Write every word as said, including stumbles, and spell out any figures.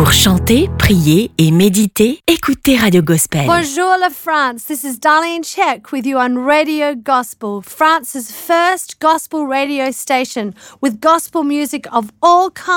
Pour chanter, prier et méditer, écoutez Radio Gospel. Bonjour la France, this is Darlene Check with you on Radio Gospel, France's first gospel radio station with gospel music of all kinds.